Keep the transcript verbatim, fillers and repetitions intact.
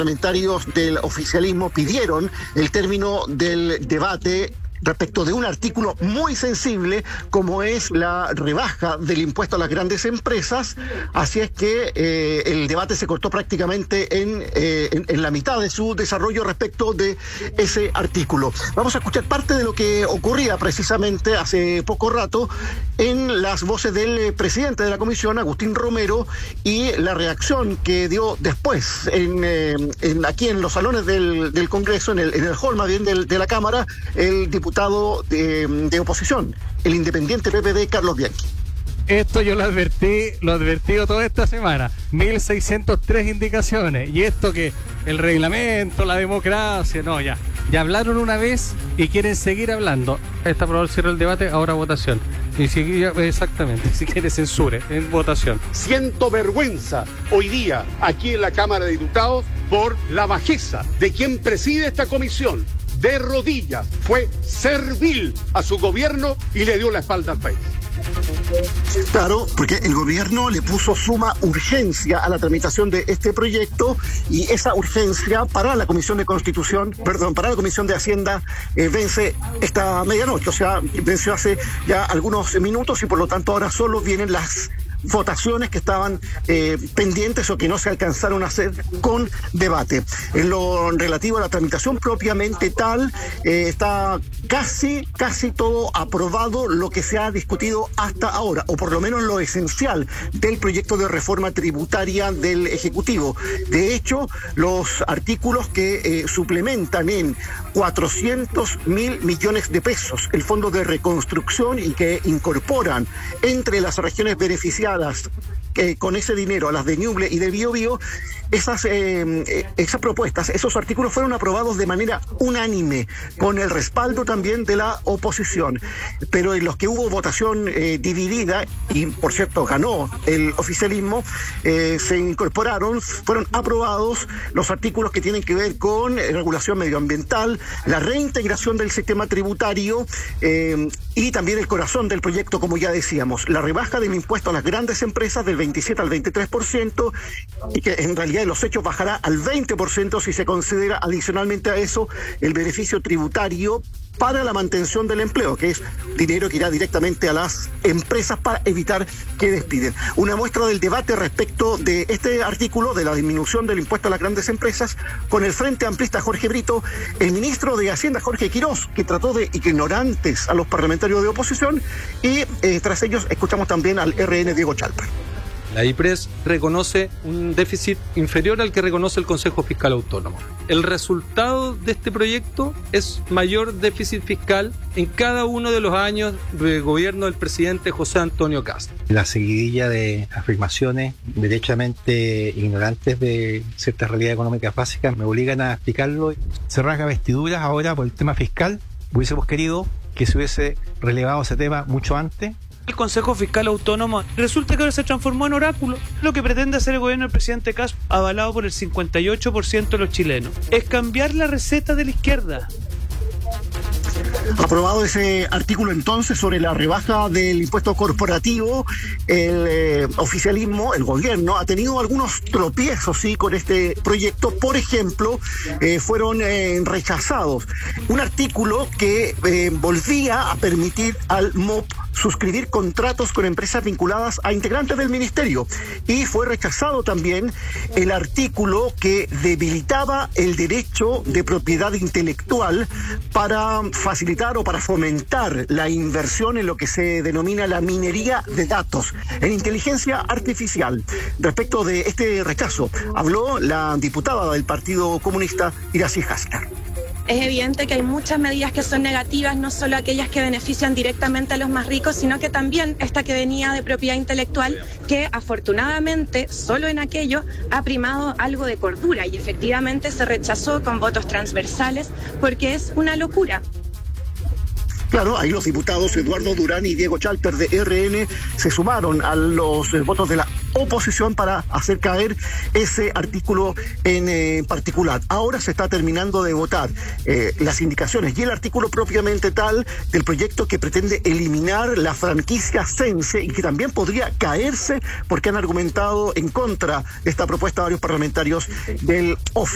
parlamentarios del oficialismo pidieron el término del debate respecto de un artículo muy sensible como es la rebaja del impuesto a las grandes empresas, así es que eh, el debate se cortó prácticamente en, eh, en, en la mitad de su desarrollo respecto de ese artículo. Vamos a escuchar parte de lo que ocurría precisamente hace poco rato en las voces del presidente de la comisión, Agustín Romero, y la reacción que dio después en, eh, en aquí en los salones del, del Congreso, en el, en el hall más bien del, de la Cámara, el diputado De, de oposición, el independiente P P D, Carlos Bianchi. Esto yo lo advertí, lo advertido toda esta semana, mil seiscientas tres indicaciones, y esto que el reglamento, la democracia, no, ya, ya hablaron una vez y quieren seguir hablando. Está aprobado el cierre del debate, ahora votación. Y si, exactamente, si quiere censure, en votación. Siento vergüenza hoy día aquí en la Cámara de Diputados por la bajeza de quien preside esta comisión. De rodillas, fue servil a su gobierno y le dio la espalda al país. Claro, porque el gobierno le puso suma urgencia a la tramitación de este proyecto y esa urgencia para la Comisión de Constitución, perdón, para la Comisión de Hacienda eh, vence esta medianoche, o sea, venció hace ya algunos minutos y por lo tanto ahora solo vienen las votaciones que estaban eh, pendientes o que no se alcanzaron a hacer con debate. En lo relativo a la tramitación propiamente tal, eh, está casi, casi todo aprobado lo que se ha discutido hasta ahora, o por lo menos lo esencial del proyecto de reforma tributaria del Ejecutivo. De hecho, los artículos que eh, suplementan en cuatrocientos mil millones de pesos el Fondo de Reconstrucción y que incorporan entre las regiones beneficiadas que con ese dinero a las de Ñuble y de Biobío, esas, eh, esas propuestas, esos artículos fueron aprobados de manera unánime, con el respaldo también de la oposición. Pero en los que hubo votación eh, dividida, y por cierto ganó el oficialismo, eh, se incorporaron, fueron aprobados los artículos que tienen que ver con regulación medioambiental, la reintegración del sistema tributario eh, y también el corazón del proyecto, como ya decíamos, la rebaja del impuesto a las grandes empresas del veintisiete al veintitrés por ciento y que en realidad en los hechos bajará al veinte por ciento si se considera adicionalmente a eso el beneficio tributario para la mantención del empleo, que es dinero que irá directamente a las empresas para evitar que despiden. Una muestra del debate respecto de este artículo de la disminución del impuesto a las grandes empresas con el Frente Amplista Jorge Brito, el ministro de Hacienda Jorge Quirós, que trató de ignorantes a los parlamentarios de oposición, y eh, tras ellos escuchamos también al R N Diego Chalper. La I P R E S reconoce un déficit inferior al que reconoce el Consejo Fiscal Autónomo. El resultado de este proyecto es mayor déficit fiscal en cada uno de los años de gobierno del presidente José Antonio Kast. La seguidilla de afirmaciones derechamente ignorantes de ciertas realidades económicas básicas me obligan a explicarlo. Se rasga vestiduras ahora por el tema fiscal. Hubiésemos querido que se hubiese relevado ese tema mucho antes. El Consejo Fiscal Autónomo resulta que ahora se transformó en oráculo. Lo que pretende hacer el gobierno del presidente Kast, avalado por el cincuenta y ocho por ciento de los chilenos, es cambiar la receta de la izquierda. Aprobado ese artículo entonces sobre la rebaja del impuesto corporativo, el eh, oficialismo, el gobierno, ha tenido algunos tropiezos, sí, con este proyecto. Por ejemplo, eh, fueron eh, rechazados un artículo que eh, volvía a permitir al M O P suscribir contratos con empresas vinculadas a integrantes del ministerio, y fue rechazado también el artículo que debilitaba el derecho de propiedad intelectual para facilitar o para fomentar la inversión en lo que se denomina la minería de datos, en inteligencia artificial. Respecto de este rechazo, habló la diputada del Partido Comunista, Iracy Hasler. Es evidente que hay muchas medidas que son negativas, no solo aquellas que benefician directamente a los más ricos, sino que también esta que venía de propiedad intelectual, que afortunadamente solo en aquello ha primado algo de cordura y efectivamente se rechazó con votos transversales porque es una locura. Claro, ahí los diputados Eduardo Durán y Diego Chalper de R N se sumaron a los eh, votos de la oposición para hacer caer ese artículo en eh, particular. Ahora se está terminando de votar eh, las indicaciones y el artículo propiamente tal del proyecto que pretende eliminar la franquicia Cense y que también podría caerse porque han argumentado en contra de esta propuesta varios parlamentarios del oficialismo.